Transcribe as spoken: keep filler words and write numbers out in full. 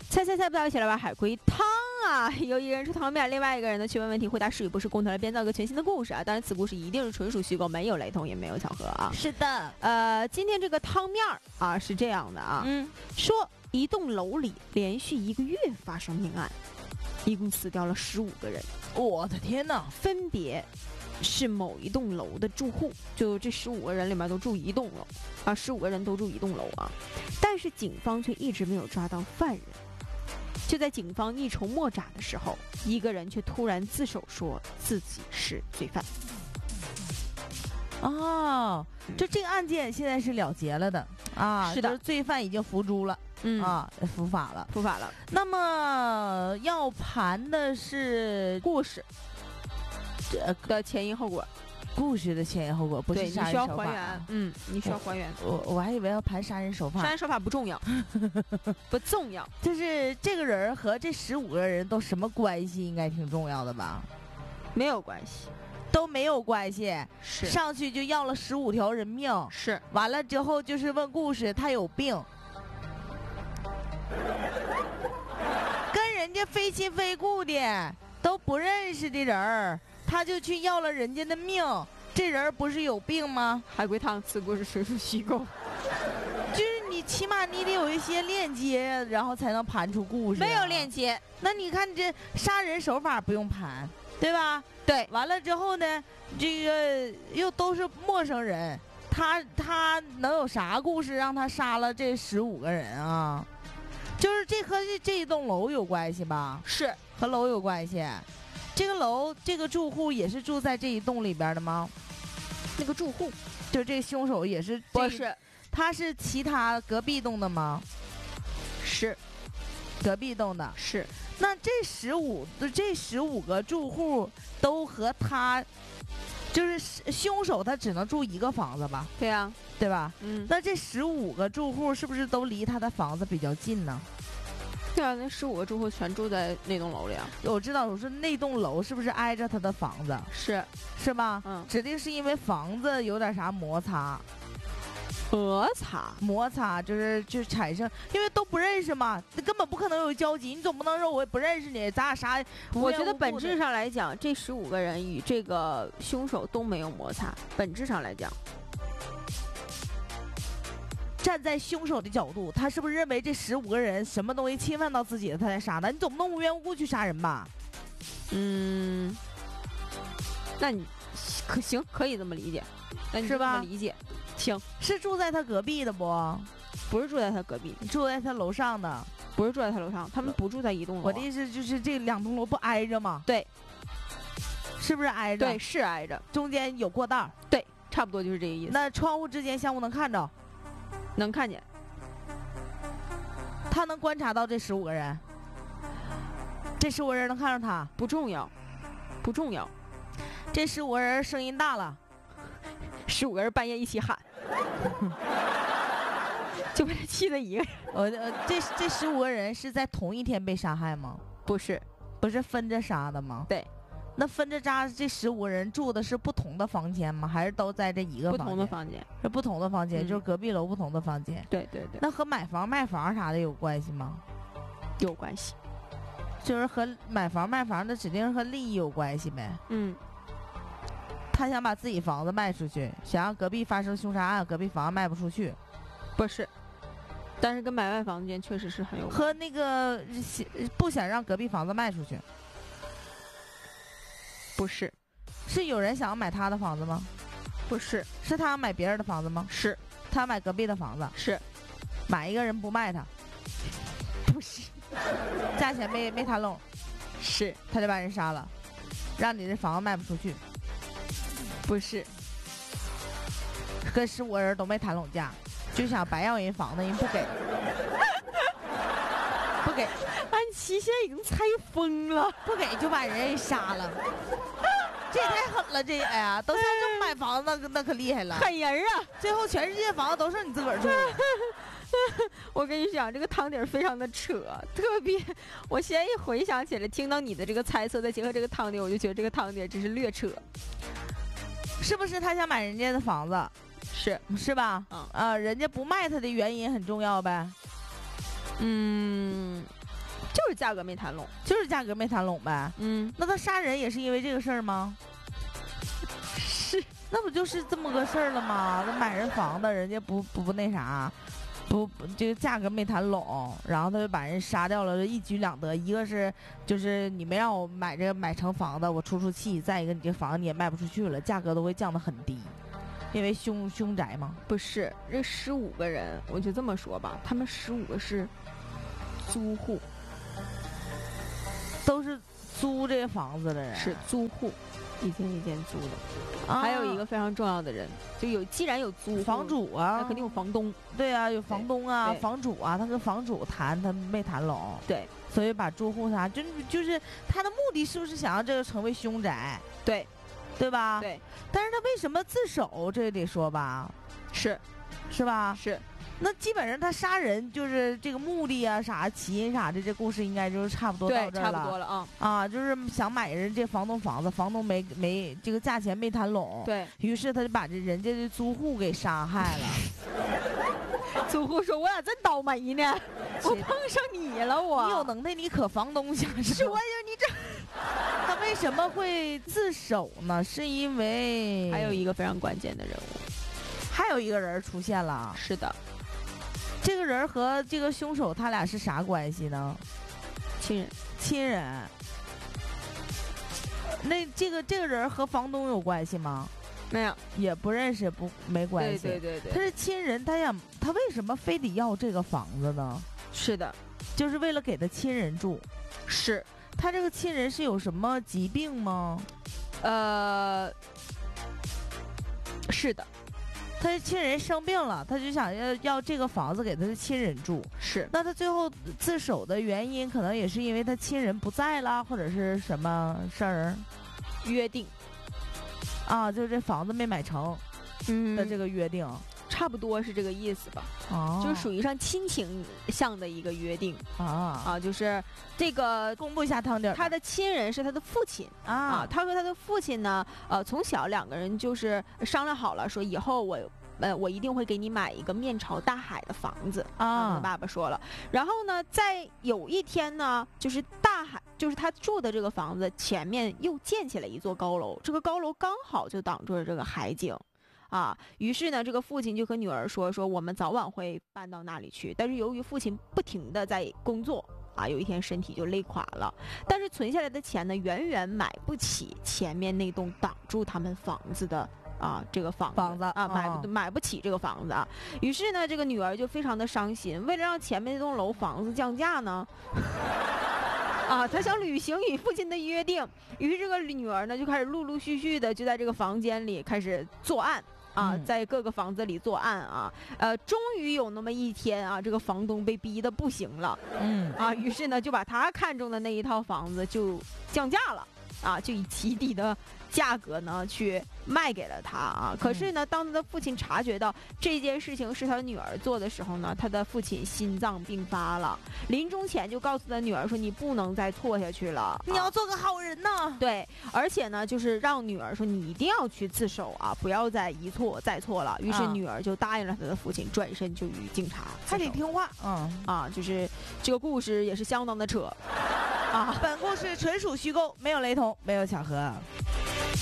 猜猜猜不到，一起来玩海龟汤啊！有一个人出汤面，另外一个人呢去问问题，回答是与不是，共同来编造一个全新的故事啊！当然，此故事一定是纯属虚构，没有雷同，也没有巧合啊！ 是的， 呃，今天这个汤面啊是这样的啊， 嗯， 说一栋楼里连续一个月发生命案，一共死掉了十五个人， 我的天哪， 分别是某一栋楼的住户，就这十五个人里面都住一栋楼啊，十五个人都住一栋楼啊，但是警方却一直没有抓到犯人。就在警方一筹莫展的时候，一个人却突然自首说自己是罪犯。 哦，就这个案件现在是了结了的啊， 是的， 就是罪犯已经伏诛了， 嗯啊，伏法了， 伏法了。 那么要盘的是故事这的前因后果， 故事的前因后果，不是对，你杀需要还人手法啊。 原，嗯，你需要还原。 我我还以为要盘杀人手法， 杀人手法不重要，不重要， 就是这个人和这十五个人都什么关系，应该挺重要的吧？ 没有关系， 都没有关系， 是上去就要了十五条人命， 是完了之后就是问故事，他有病，跟人家非亲非故的都不认识的人儿，他就去要了人家的命，这人不是有病吗？ 海龟汤，此故事纯属虚构。 就是你起码你得有一些链接，然后才能盘出故事、啊。 没有链接， 那你看这杀人手法不用盘，对吧？ 对， 完了之后呢，这个又都是陌生人，他他能有啥故事让他杀了这十五个人啊？就是这和这这一栋楼有关系吧？ 是和楼有关系。这个楼这个住户也是住在这一栋里边的吗？ 那个住户， 就这个凶手也是？ 不是， 他是其他隔壁栋的吗？ 是隔壁栋的。 是。 那这十五这十五个住户都和他，就是凶手他只能住一个房子吧？ 对呀、啊， 对吧？ 嗯。 那这十五个住户是不是都离他的房子比较近呢？ 对啊，那十五个住户全住在那栋楼里啊。 我知道，我说那栋楼是不是挨着他的房子？ 是是吧？ 嗯， 指定是因为房子有点啥摩擦。 摩擦摩擦就是就产生，因为都不认识嘛，根本不可能有交集。你总不能说我不认识你，咱俩啥？ 我觉得本质上来讲，这十五个人与这个凶手都没有摩擦。本质上来讲， 站在凶手的角度，他是不是认为这十五个人什么东西侵犯到自己的，他才杀的？你总不能无缘无故去杀人吧？ 嗯，那你可行，可以这么理解，那你是吧？ 这么理解。行， 是住在他隔壁的不？ 不是住在他隔壁， 住在他楼上的， 不是住在他楼上，他们不住在一栋楼、啊。 我的意思就是这两栋楼不挨着吗？ 对， 是不是挨着？ 对，是挨着， 中间有过道。 对，差不多就是这个意思。 那窗户之间相互能看着？ 能看见。 他能观察到这十五个人？这十五个人能看着他？ 不重要，不重要。 这十五个人声音大了， 十五个人半夜一起喊。就被他气的一个人。 我呃，这这十五个人是在同一天被杀害吗？ 不是， 不是分着杀的吗？ 对。 那分着杀，这十五个人住的是不同的房间吗？还是都在这一个房间？ 不同的房间， 是不同的房间， 嗯、 就是隔壁楼不同的房间。 对对对。 那和买房卖房啥的有关系吗？ 有关系， 就是和买房卖房的指定是和利益有关系呗。 嗯。 他想把自己房子卖出去，想让隔壁发生凶杀案，隔壁房子卖不出去。 不是，但是跟买卖房间确实是很有关和那个不想让隔壁房子卖出去。 不是， 是有人想要买他的房子吗？ 不是， 是他想买别人的房子吗？ 是， 他买隔壁的房子。 是， 买一个人不卖他。 不是， 价钱没没谈拢。 是， 他就把人杀了，让你这房子卖不出去。 不是， 跟十五个人都没谈拢价，就想白要人房子，人不给，不给。 安琪现在已经猜疯了， 不给就把人杀了，这也太狠了！这哎呀，都像这么买房子，那那可厉害了， 狠人啊！ 最后全世界房子都是你自个儿住。 我跟你讲，这个汤底非常的扯，特别。我现在一回想起来，听到你的这个猜测，再结合这个汤底，我就觉得这个汤底真是略扯。 是不是他想买人家的房子？ 是是吧？ 嗯啊，人家不卖他的原因很重要呗。 嗯， 就是价格没谈拢， 就是价格没谈拢呗。 嗯， 那他杀人也是因为这个事儿吗？ 是， 那不就是这么个事儿了吗？那买人房子，人家不不不那啥，不不这个价格没谈拢，然后他就把人杀掉了，一举两得。一个是就是你没让我买这个买成房子，我出出气；再一个你这房子你也卖不出去了，价格都会降得很低，因为凶凶宅嘛。 不是，这十五个人，我就这么说吧，他们十五个是租户， 都是租这个房子的人， 是租户，一间一间租的。 啊、 还有一个非常重要的人，就有既然有租户房主啊， 那肯定有房东。 对啊，有房东啊， 对房主啊，他跟房主谈，他没谈拢， 对， 所以把住户啥，就就是他的目的是不是想让这个成为凶宅？ 对， 对吧？ 对， 但是他为什么自首？这得说吧， 是是吧？ 是。 那基本上他杀人就是这个目的啊，啥起因啥的，这故事应该就是差不多到这儿了， 对，差不多了啊。 啊，就是想买人这房东房子，房东没没这个价钱没谈拢， 对于是他就把这人家的租户给杀害了。 租户说：“我咋真倒霉呢？我碰上你了，我你有能耐，你可房东下手。 是我有你这。” 他为什么会自首呢？是因为还有一个非常关键的人物， 还有一个人出现了。 是的。 这个人和这个凶手他俩是啥关系呢？ 亲人， 亲人。那这个这个人和房东有关系吗？ 没有， 也不认识，不没关系。 对对对对， 他是亲人，他想他为什么非得要这个房子呢？ 是的， 就是为了给他亲人住。 是他这个亲人是有什么疾病吗？ 呃，是的。 他的亲人生病了，他就想要要这个房子给他的亲人住。 是， 那他最后自首的原因，可能也是因为他亲人不在了，或者是什么事儿？ 约定啊，就是这房子没买成的这个约定， 嗯、差不多是这个意思吧？ 哦， 就是属于上亲情向的一个约定啊啊，就是这个公布一下汤底儿。 他的亲人是他的父亲啊， 啊，他和他的父亲呢，呃，从小两个人就是商量好了，说以后我。呃，我一定会给你买一个面朝大海的房子啊！他爸爸说了。然后呢，在有一天呢，就是大海，就是他住的这个房子前面又建起了一座高楼，这个高楼刚好就挡住了这个海景，啊，于是呢，这个父亲就和女儿说：“说我们早晚会搬到那里去。”但是由于父亲不停的在工作啊，有一天身体就累垮了，但是存下来的钱呢，远远买不起前面那栋挡住他们房子的。啊，这个房子房子啊，买不、 哦、 买不起这个房子啊，于是呢，这个女儿就非常的伤心。为了让前面那栋楼房子降价呢，啊，她想履行与父亲的约定，于是这个女儿呢就开始陆陆续续的就在这个房间里开始作案啊， 嗯、 在各个房子里作案啊，呃，终于有那么一天啊，这个房东被逼得不行了， 嗯啊，于是呢就把他看中的那一套房子就降价了。啊，就以极低的价格呢去卖给了他啊。可是呢，当他的父亲察觉到这件事情是他女儿做的时候呢，他的父亲心脏病发了，临终前就告诉他女儿说：“你不能再错下去了， 你要做个好人呐。啊” 对，而且呢，就是让女儿说：“你一定要去自首啊，不要再一错再错了。”于是女儿就答应了他的父亲，转身就与警察还得听话。 嗯啊，就是这个故事也是相当的扯。啊， 本故事纯属虚构，没有雷同，没有巧合。